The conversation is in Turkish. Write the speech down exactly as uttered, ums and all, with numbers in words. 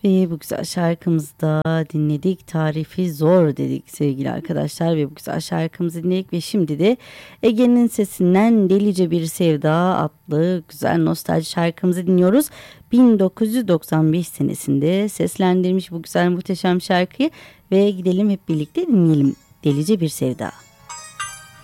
Ve bu güzel şarkımızda dinledik. Tarifi zor dedik sevgili arkadaşlar ve bu güzel şarkımızı dinledik ve şimdi de Ege'nin sesinden Delice Bir Sevda adlı güzel nostalji şarkımızı dinliyoruz. bin dokuz yüz doksan beş senesinde seslendirmiş bu güzel muhteşem şarkıyı ve gidelim hep birlikte dinleyelim. Delice Bir Sevda.